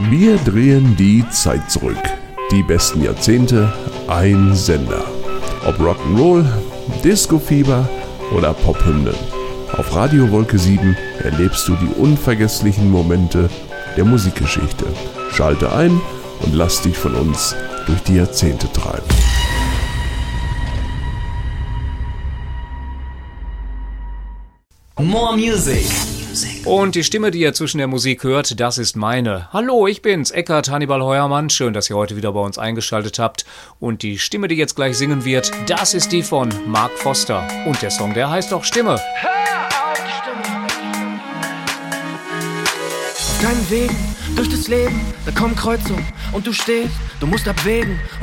Wir drehen die Zeit zurück. Die besten Jahrzehnte, ein Sender. Ob Rock'n'Roll, Disco-Fieber oder Pophymnen. Auf Radio Wolke 7 erlebst du die unvergesslichen Momente der Musikgeschichte. Schalte ein und lass dich von uns durch die Jahrzehnte treiben. More Music. Und die Stimme, die ihr zwischen der Musik hört, das ist meine. Hallo, ich bin's, Eckhard Hannibal Heuermann. Schön, dass ihr heute wieder bei uns eingeschaltet habt. Und die Stimme, die jetzt gleich singen wird, das ist die von Mark Foster. Und der Song, der heißt auch Stimme. Hör auf die Stimme. Auf deinen Wegen durch das Leben, da kommen Kreuzungen und du stehst, du musst abwägen